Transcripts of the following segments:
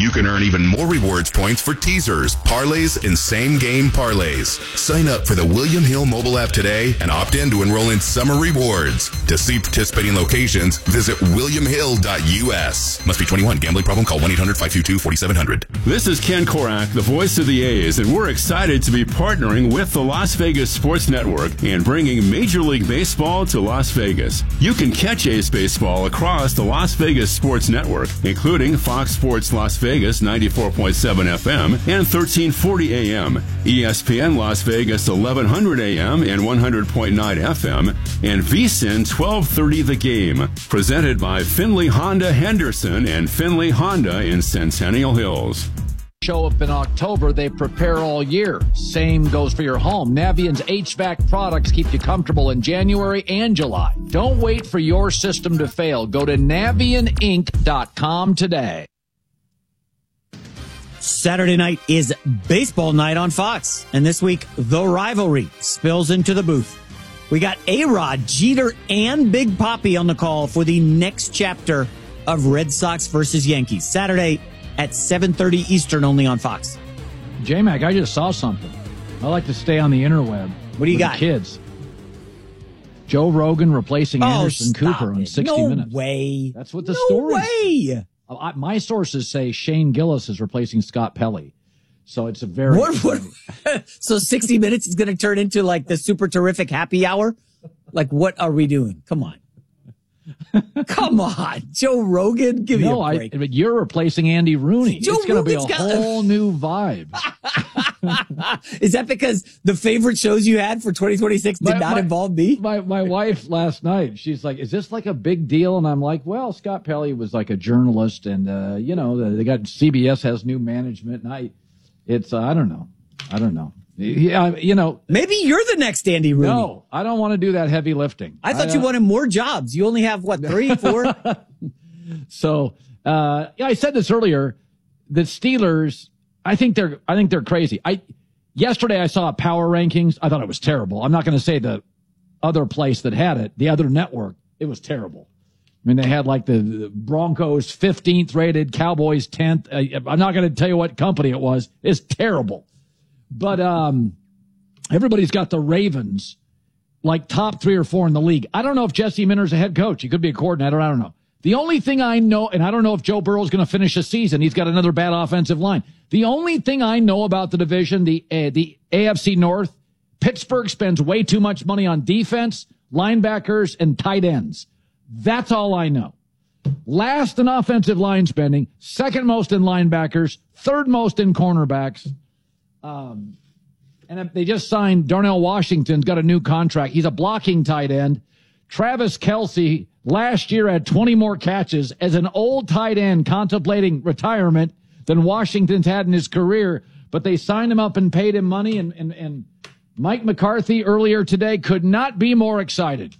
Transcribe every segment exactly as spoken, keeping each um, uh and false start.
You can earn even more rewards points for teasers, parlays, and same-game parlays. Sign up for the William Hill mobile app today and opt in to enroll in summer rewards. To see participating locations, visit william hill dot u s. Must be twenty-one. Gambling problem? Call one eight hundred five two two four seven zero zero. This is Ken Korak, the voice of the A's, and we're excited to be partnering with the Las Vegas Sports Network and bringing Major League Baseball to Las Vegas. You can catch A's baseball across the Las Vegas Sports Network, including Fox Sports Las Vegas ninety-four point seven F M and thirteen forty A M, E S P N Las Vegas eleven hundred A M and one hundred point nine F M, and V S I N twelve thirty The Game. Presented by Finley Honda Henderson and Finley Honda in Centennial Hills. Show up in October, they prepare all year. Same goes for your home. Navient's H V A C products keep you comfortable in January and July. Don't wait for your system to fail. Go to navient inc dot com today. Saturday night is baseball night on Fox. And this week, the rivalry spills into the booth. We got A-Rod, Jeter, and Big Papi on the call for the next chapter of Red Sox versus Yankees. Saturday at seven thirty Eastern, only on Fox. J-Mac, I just saw something. I like to stay on the interweb. What do you got? Kids. Joe Rogan replacing oh, Anderson Cooper it. in sixty no minutes. No way. That's what the no story is. No way. I, my sources say Shane Gillis is replacing Scott Pelley. So it's a very... What, what, so sixty minutes is going to turn into like the super terrific happy hour? Like, what are we doing? Come on. Come on. Joe Rogan, give no, me a break. I, but you're replacing Andy Rooney. Joe it's going to be a got... whole new vibe. Is that because the favorite shows you had for twenty twenty-six did my, not my, involve me? My my wife last night, she's like, is this like a big deal? And I'm like, well, Scott Pelley was like a journalist, and, uh, you know, they got C B S has new management, and I, it's, uh, I don't know. I don't know. Yeah, you know. Maybe you're the next Andy Rooney. No, I don't want to do that heavy lifting. I thought I, you uh, wanted more jobs. You only have, what, three, four? So, uh, yeah, I said this earlier. The Steelers, I think they're, I think they're crazy. I, yesterday I saw power rankings. I thought it was terrible. I'm not going to say the other place that had it, the other network. It was terrible. I mean, they had like the, the Broncos fifteenth rated, Cowboys tenth. Uh, I'm not going to tell you what company it was. It's terrible. But um, everybody's got the Ravens like top three or four in the league. I don't know if Jesse Minter's a head coach. He could be a coordinator. I don't know. The only thing I know, and I don't know if Joe Burrow's going to finish the season. He's got another bad offensive line. The only thing I know about the division, the uh, the A F C North, Pittsburgh spends way too much money on defense, linebackers, and tight ends. That's all I know. Last in offensive line spending, second most in linebackers, third most in cornerbacks. Um, and they just signed Darnell Washington's got a new contract. He's a blocking tight end. Travis Kelce last year had twenty more catches as an old tight end contemplating retirement than Washington's had in his career. But they signed him up and paid him money. And, and, and Mike McCarthy earlier today could not be more excited.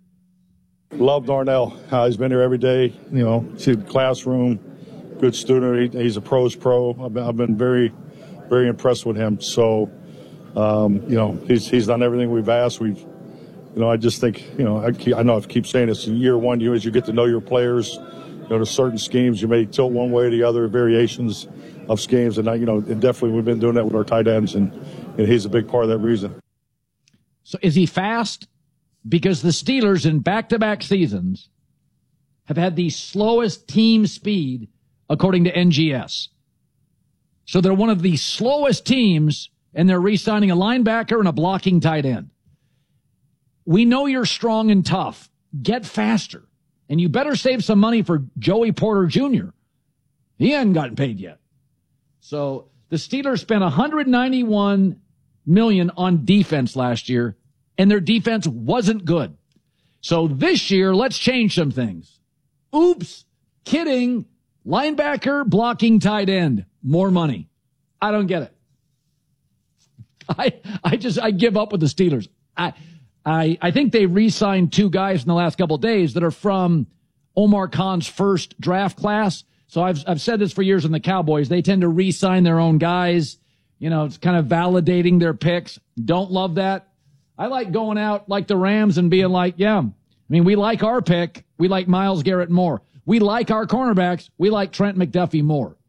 Love Darnell. Uh, he's been here every day. You know, see the classroom, good student. He, he's a pro's pro. I've been, I've been very, very impressed with him. So, um, you know, he's he's done everything we've asked. We've, you know, I just think, you know, I, keep, I know I keep saying this. In year one, you as you get to know your players, you know, there's certain schemes you may tilt one way or the other, variations of schemes, and I, you know, and definitely we've been doing that with our tight ends, and, and he's a big part of that reason. So, is he fast? Because the Steelers in back-to-back seasons have had the slowest team speed according to N G S. So they're one of the slowest teams, and they're re-signing a linebacker and a blocking tight end. We know you're strong and tough. Get faster. And you better save some money for Joey Porter Junior He hasn't gotten paid yet. So the Steelers spent one hundred ninety-one million dollars on defense last year, and their defense wasn't good. So this year, let's change some things. Oops, kidding. Linebacker, blocking tight end, more money. I don't get it. I I just I give up with the Steelers. I I I think they re-signed two guys in the last couple of days that are from Omar Khan's first draft class. So I've I've said this for years in the Cowboys. They tend to re-sign their own guys. You know, it's kind of validating their picks. Don't love that. I like going out like the Rams and being like, yeah, I mean, we like our pick. We like Myles Garrett more. We like our cornerbacks. We like Trent McDuffie more.